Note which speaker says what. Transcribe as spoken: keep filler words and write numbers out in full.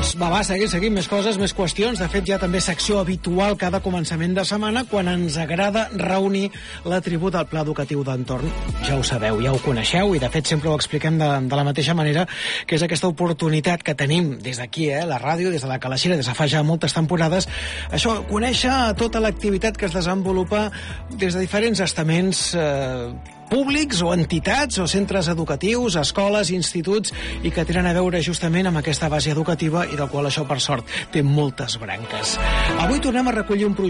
Speaker 1: Va, va, seguim, seguim, més coses, més qüestions. De fet, ja també secció habitual cada començament de setmana quan ens agrada reunir la tribu del Pla Educatiu d'Entorn. Ja ho sabeu, ja ho coneixeu i de fet sempre ho expliquem de, de la mateixa manera, que és aquesta oportunitat que tenim des d'aquí, eh, la ràdio, des de la Calaixera, des de fa ja moltes temporades, això, conèixer tota l'activitat que es desenvolupa des de diferents estaments eh, públics o entitats o centres educatius, escoles, instituts i que tenen a veure justament amb aquesta base educativa i del qual això, per sort, té moltes branques. Avui tornem a recollir un projecte